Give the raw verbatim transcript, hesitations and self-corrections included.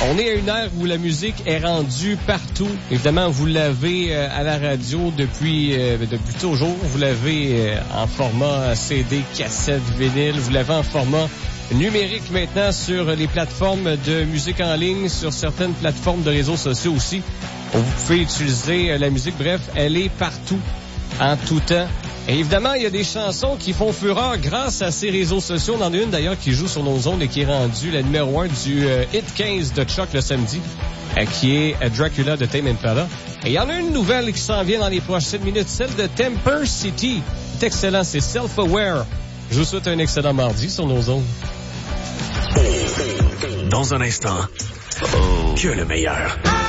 On est à une ère où la musique est rendue partout. Évidemment, vous l'avez euh, à la radio depuis euh, depuis toujours. Vous l'avez euh, en format C D, cassette, vinyle. Vous l'avez en format numérique maintenant sur les plateformes de musique en ligne, sur certaines plateformes de réseaux sociaux aussi. Vous pouvez utiliser la musique. Bref, elle est partout, en tout temps. Et évidemment, il y a des chansons qui font fureur grâce à ces réseaux sociaux. On en a une d'ailleurs qui joue sur nos ondes et qui est rendue la numéro un du euh, Hit quinze de Chuck le samedi, euh, qui est euh, Dracula de Tame Impala. Et il y en a une nouvelle qui s'en vient dans les prochaines minutes, celle de Temper City. C'est excellent, c'est Self-Aware. Je vous souhaite un excellent mardi sur nos ondes. Dans un instant, oh, que le meilleur.